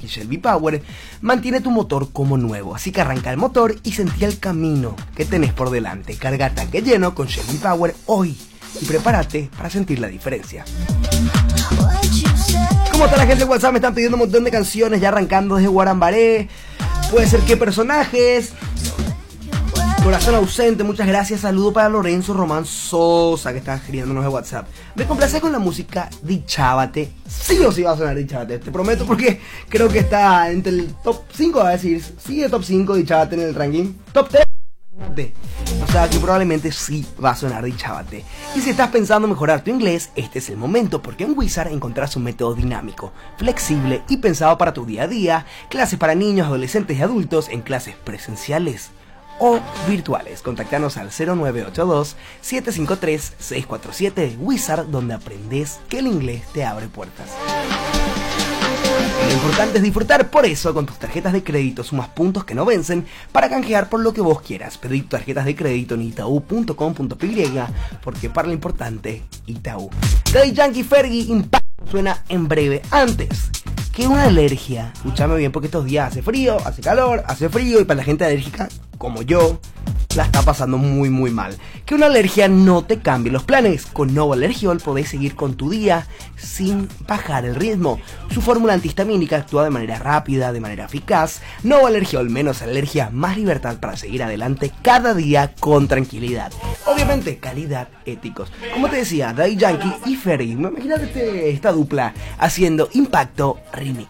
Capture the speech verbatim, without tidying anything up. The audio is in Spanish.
Yankee Shell V-Power mantiene tu motor como nuevo, así que arranca el motor y sentí el camino que tenés por delante. Carga tanque lleno con Shell V-Power hoy y prepárate para sentir la diferencia. Como toda la gente de WhatsApp me están pidiendo un montón de canciones ya arrancando desde Guarambaré. Puede ser qué personajes. Corazón ausente, muchas gracias. Saludo para Lorenzo Román Sosa que está escribiéndonos de WhatsApp. Me complace con la música Dichábate. Sí o sí va a sonar Dichábate, te prometo, porque creo que está entre el top cinco, va a decir. Sigue top cinco Dichábate en el ranking. Top tres. O sea que probablemente sí va a sonar Dichábate. Y si estás pensando mejorar tu inglés, este es el momento, porque en Wizard encontrarás un método dinámico, flexible y pensado para tu día a día. Clases para niños, adolescentes y adultos en clases presenciales o virtuales. Contactanos al cero nueve ocho dos, siete cinco tres, seis cuatro siete. Wizard, donde aprendes que el inglés te abre puertas. Lo importante es disfrutar, por eso con tus tarjetas de crédito sumas puntos que no vencen para canjear por lo que vos quieras. Pedí tus tarjetas de crédito en itaú punto com punto p y, porque para lo importante, Itaú. Daddy Yankee, Fergie, Impacto suena en breve. Antes que una alergia, escúchame bien, porque estos días hace frío, hace calor, hace frío, y para la gente alérgica como yo la está pasando muy muy mal. Que una alergia no te cambie los planes. Con Novo Alergiol podés seguir con tu día sin bajar el ritmo. Su fórmula antihistamínica actúa de manera rápida, de manera eficaz. Novo Alergiol, menos alergia, más libertad para seguir adelante cada día con tranquilidad. Obviamente, calidad, éticos. Como te decía, Daddy Yankee y Fergie. Imagínate esta dupla haciendo Impacto Remix.